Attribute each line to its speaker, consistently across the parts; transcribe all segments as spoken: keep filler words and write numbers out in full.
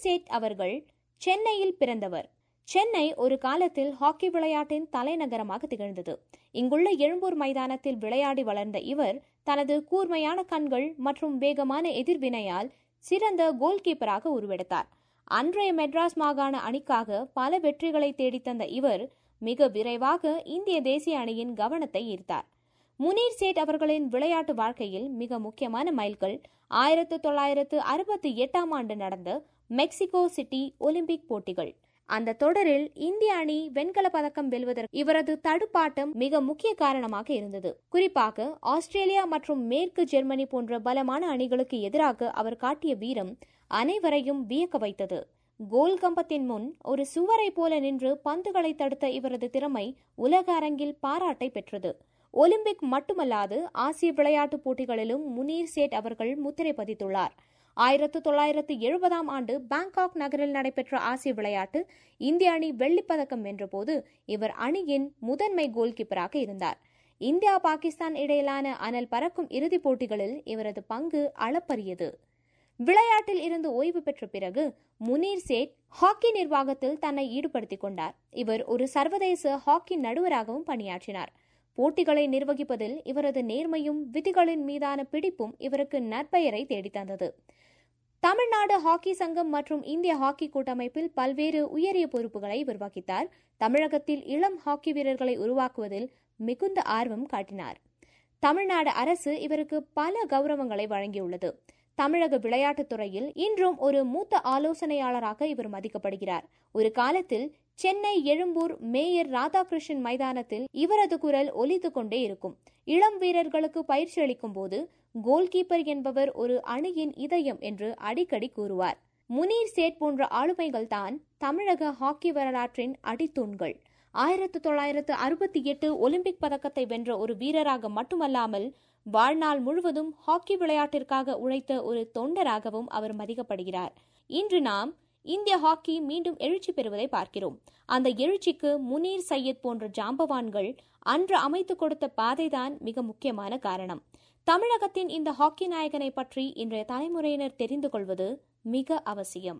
Speaker 1: சேத் அவர்கள் சென்னையில் பிறந்தவர். சென்னை ஒரு காலத்தில் ஹாக்கி விளையாட்டின் தலைநகரமாக திகழ்ந்தது. இங்குள்ள எழும்பூர் மைதானத்தில் விளையாடி வளர்ந்த இவர் தனது கூர்மையான கண்கள் மற்றும் வேகமான எதிர்வினையால் சிறந்த கோல் கீப்பராக உருவெடுத்தார். அன்றைய மெட்ராஸ் மாகாண அணிக்காக பல வெற்றிகளை தேடித்தந்த இவர் மிக விரைவாக இந்திய தேசிய அணியின் கவனத்தை ஈர்த்தார். முனீர் சேத் அவர்களின் விளையாட்டு வாழ்க்கையில் மிக முக்கியமான மைல்கல் ஆயிரத்து தொள்ளாயிரத்து அறுபத்தி எட்டாம் ஆண்டு நடந்த மெக்சிகோ சிட்டி ஒலிம்பிக் போட்டிகள். அந்த தொடரில் இந்திய அணி வெண்கல பதக்கம் வெல்வதற்கு இவரது தடுப்பாட்டம் மிக முக்கிய காரணமாக இருந்தது. குறிப்பாக ஆஸ்திரேலியா மற்றும் மேற்கு ஜெர்மனி போன்ற பலமான அணிகளுக்கு எதிராக அவர் காட்டிய வீரம் அனைவரையும் வியக்க வைத்தது. கோல் கம்பத்தின் முன் ஒரு சுவரை போல நின்று பந்துகளை தடுத்த இவரது திறமை உலக அரங்கில் பாராட்டை பெற்றது. ஒலிம்பிக் மட்டுமல்லாது ஆசிய விளையாட்டுப் போட்டிகளிலும் முனீர் சேத் அவர்கள் முத்திரை பதித்துள்ளார். ஆயிரத்து தொள்ளாயிரத்து எழுபதாம் ஆண்டு பாங்காக் நகரில் நடைபெற்ற ஆசிய விளையாட்டு இந்திய அணி வெள்ளிப்பதக்கம் வென்றபோது இவர் அணியின் முதன்மை கோல் கீப்பராக இருந்தார். இந்தியா பாகிஸ்தான் இடையிலான அனல் பறக்கும் இறுதிப் போட்டிகளில் இவரது பங்கு அளப்பரியது. விளையாட்டில் இருந்து ஓய்வு பெற்ற பிறகு முனீர் சேத் ஹாக்கி நிர்வாகத்தில் தன்னை ஈடுபடுத்திக் கொண்டார். இவர் ஒரு சர்வதேச ஹாக்கி நடுவராகவும் பணியாற்றினார். போட்டிகளை நிர்வகிப்பதில் இவரது நேர்மையும் விதிகளின் மீதான பிடிப்பும் இவருக்கு நற்பெயரை தேடித்தந்தது. தமிழ்நாடு ஹாக்கி சங்கம் மற்றும் இந்திய ஹாக்கி கூட்டமைப்பில் பல்வேறு உயரிய பொறுப்புகளை இவர் வகித்தார். தமிழகத்தில் இளம் ஹாக்கி வீரர்களை உருவாக்குவதில் மிகுந்த ஆர்வம் காட்டினார். தமிழ்நாடு அரசு இவருக்கு பல கௌரவங்களை வழங்கியுள்ளது. தமிழக விளையாட்டுத் துறையில் இன்றும் ஒரு மூத்த ஆலோசனையாளராக இவர் மதிக்கப்படுகிறார். ஒரு காலத்தில் சென்னை எழும்பூர் மேயர் ராதாகிருஷ்ணன் மைதானத்தில் இவரது குரல் ஒலித்துக் கொண்டே இருக்கும். இளம் வீரர்களுக்கு பயிற்சி அளிக்கும் போது கோல் கீப்பர் என்பவர் ஒரு அணியின் இதயம் என்று அடிக்கடி கூறுவார். முனீர் சேத் போன்ற ஆளுமைகள் தான் தமிழக ஹாக்கி வரலாற்றின் அடித்தூண்கள். ஆயிரத்து தொள்ளாயிரத்து அறுபத்தி எட்டு ஒலிம்பிக் பதக்கத்தை வென்ற ஒரு வீரராக மட்டுமல்லாமல் வாழ்நாள் முழுவதும் ஹாக்கி விளையாட்டிற்காக உழைத்த ஒரு தொண்டராகவும் அவர் மதிக்கப்படுகிறார். இன்று நாம் இந்திய ஹாக்கி மீண்டும் எழுச்சி பெறுவதை பார்க்கிறோம். அந்த எழுச்சிக்கு முனீர் சையத் போன்ற ஜாம்பவான்கள் அன்று அமைத்துக் கொடுத்த பாதைதான் மிக முக்கியமான காரணம். தமிழகத்தின் இந்த ஹாக்கி நாயகனை பற்றி இன்றைய தலைமுறையினர் தெரிந்து கொள்வது மிக அவசியம்.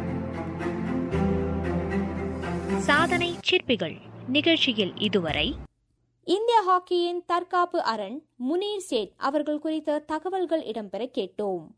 Speaker 2: சாதனை சிற்பிகள் நிகழ்ச்சியில் இதுவரை
Speaker 1: இந்திய ஹாக்கியின் தற்காப்பு அரண் முனீர் சேத் அவர்கள் குறித்த தகவல்கள் இடம்பெற கேட்டோம்.